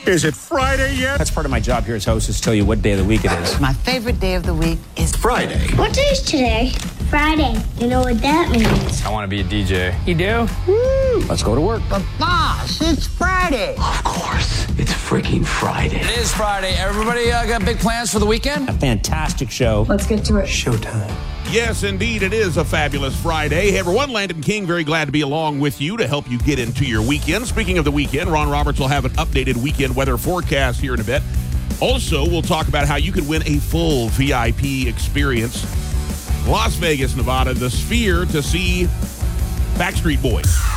Is it Friday yet? That's part of my job here as host, is to tell you what day of the week it is. My favorite day of the week is Friday. What day is today? Friday. You know what that means? I want to be a DJ. You do? Woo! Let's go to work. But boss, it's Friday. Of course, it's freaking Friday. It is Friday. Everybody got big plans for the weekend? A fantastic show. Let's get to it. Showtime. Yes, indeed, it is a fabulous Friday. Hey, everyone, Landon King, very glad to be along with you to help you get into your weekend. Speaking of the weekend, Ron Roberts will have an updated weekend weather forecast here in a bit. Also, we'll talk about how you can win a full VIP experience. Las Vegas, Nevada, the Sphere to see Backstreet Boys.